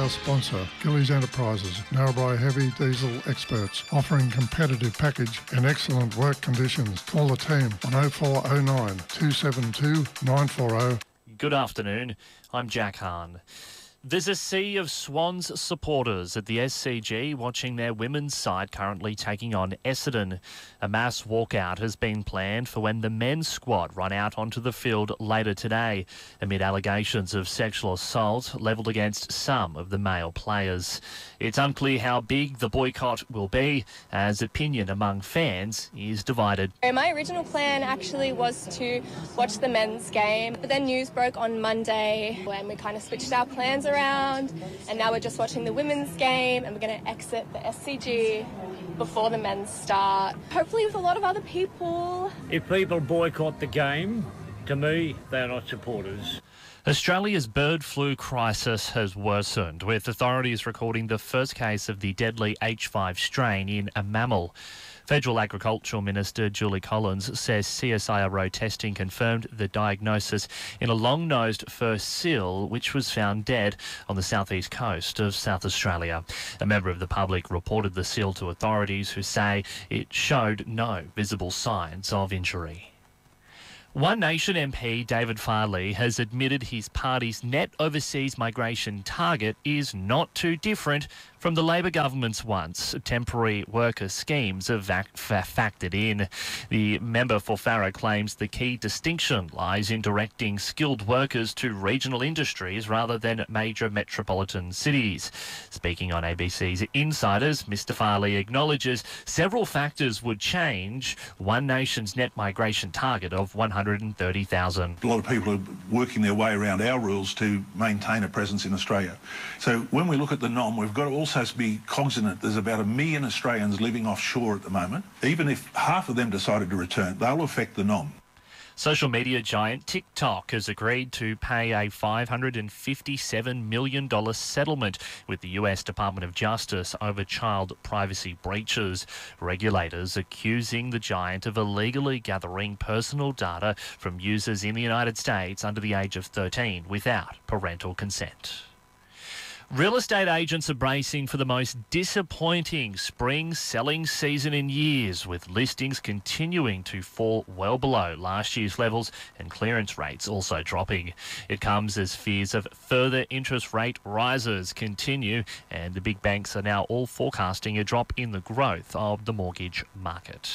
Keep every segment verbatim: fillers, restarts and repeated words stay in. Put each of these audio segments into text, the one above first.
our sponsor, Gillies Enterprises, Narrabri heavy diesel experts, offering competitive package and excellent work conditions. Call the team on oh four oh nine, two seven two, nine four oh. Good afternoon, I'm Jack Hahn. There's a sea of Swans supporters at the S C G watching their women's side currently taking on Essendon. A mass walkout has been planned for when the men's squad run out onto the field later today, amid allegations of sexual assault levelled against some of the male players. It's unclear how big the boycott will be, as opinion among fans is divided. My original plan actually was to watch the men's game, but then news broke on Monday when we kind of switched our plans around, and now we're just watching the women's game, and we're going to exit the S C G before the men's start, hopefully with a lot of other people. If people boycott the game, to me, they're not supporters. Australia's bird flu crisis has worsened, with authorities recording the first case of the deadly H five strain in a mammal. Federal Agricultural Minister Julie Collins says C S I R O testing confirmed the diagnosis in a long-nosed fur seal which was found dead on the southeast coast of South Australia. A member of the public reported the seal to authorities, who say it showed no visible signs of injury. One Nation M P David Farley has admitted his party's net overseas migration target is not too different from the Labor government's once. Temporary worker schemes are vac- factored in. The member for Farrer claims the key distinction lies in directing skilled workers to regional industries rather than major metropolitan cities. Speaking on A B C's Insiders, Mr Farley acknowledges several factors would change One Nation's net migration target of one hundred thirty thousand. A lot of people are working their way around our rules to maintain a presence in Australia. So when we look at the N O M, we've got to also be cognizant there's about a million Australians living offshore at the moment. Even if half of them decided to return, they'll affect the N O M. Social media giant TikTok has agreed to pay a five hundred fifty-seven million dollars settlement with the U S Department of Justice over child privacy breaches. Regulators accusing the giant of illegally gathering personal data from users in the United States under the age of thirteen without parental consent. Real estate agents are bracing for the most disappointing spring selling season in years, with listings continuing to fall well below last year's levels and clearance rates also dropping. It comes as fears of further interest rate rises continue, and the big banks are now all forecasting a drop in the growth of the mortgage market.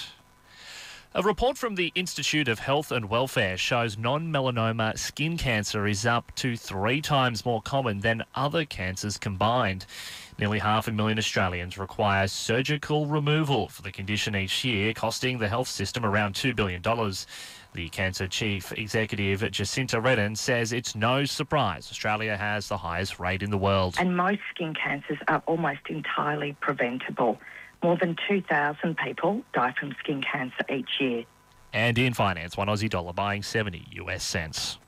A report from the Institute of Health and Welfare shows non-melanoma skin cancer is up to three times more common than other cancers combined. Nearly half a million Australians require surgical removal for the condition each year, costing the health system around two billion dollars. The Cancer Chief Executive Jacinta Redden says it's no surprise Australia has the highest rate in the world. And most skin cancers are almost entirely preventable. More than two thousand people die from skin cancer each year. And in finance, one Aussie dollar buying seventy U S cents.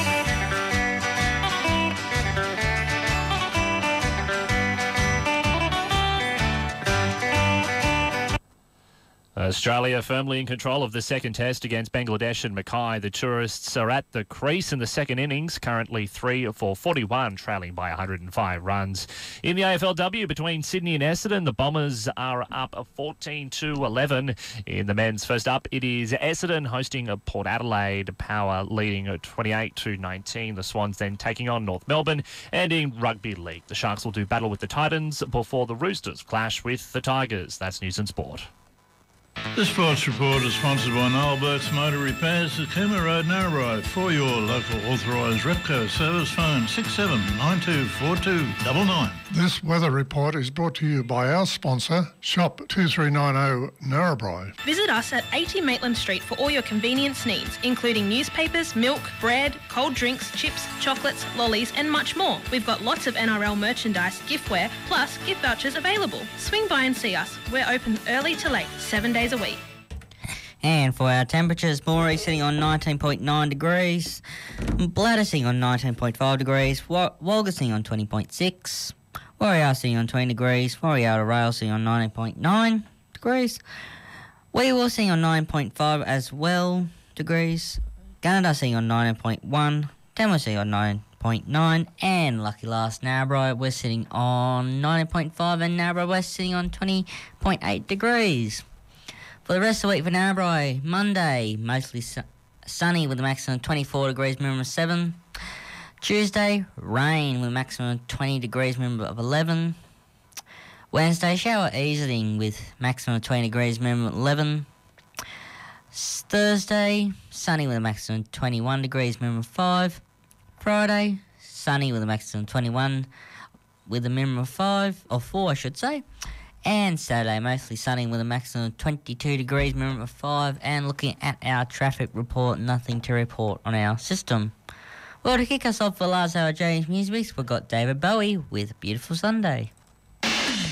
Australia firmly in control of the second test against Bangladesh and Mackay. The tourists are at the crease in the second innings, currently three for forty-one, trailing by one hundred five runs. In the A F L W between Sydney and Essendon, the Bombers are up fourteen to eleven. In the men's first up, it is Essendon hosting Port Adelaide, Power leading twenty-eight to nineteen. The Swans then taking on North Melbourne. And in Rugby League, the Sharks will do battle with the Titans before the Roosters clash with the Tigers. That's News and Sport. The Sports Report is sponsored by Noel Burke's Motor Repairs at Cooma Road, Narrabri. For your local authorised Repco service, phone six seven nine two four two nine nine. This weather report is brought to you by our sponsor, Shop two three nine zero Narrabri. Visit us at eighty Maitland Street for all your convenience needs, including newspapers, milk, bread, cold drinks, chips, chocolates, lollies and much more. We've got lots of N R L merchandise, giftware, plus gift vouchers available. Swing by and see us. We're open early to late, seven days a week. And for our temperatures, Moree sitting on nineteen point nine degrees, Bladder sitting on nineteen point five degrees, Walga sitting on twenty point six, Warrior sitting on twenty degrees, Warrior Rail sitting on nineteen point nine degrees, Weewell sitting on nine point five as well degrees, Canada sitting on nineteen point one, Tamworth sitting on nine point nine. And lucky last, Narrabri, we're sitting on nineteen point five, and Narrabri West sitting on twenty point eight degrees. For the rest of the week for Narrabri, Monday, mostly su- sunny with a maximum of twenty-four degrees, minimum of seven. Tuesday, rain with a maximum of twenty degrees, minimum of eleven. Wednesday, shower easing with maximum of twenty degrees, minimum of eleven. Thursday, sunny with a maximum of twenty-one degrees, minimum of five. Friday, sunny with a maximum of twenty-one with a minimum of five, or four I should say. And Saturday, mostly sunny with a maximum of twenty-two degrees, minimum of five. And looking at our traffic report, nothing to report on our system. Well, to kick us off for last hour, James Music, we've got David Bowie with Beautiful Sunday.